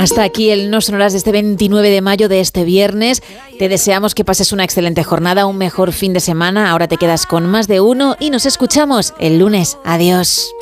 Hasta aquí el No Sonoras de este 29 de mayo, de este viernes. Te deseamos que pases una excelente jornada, un mejor fin de semana. Ahora te quedas con Más de Uno y nos escuchamos el lunes. Adiós.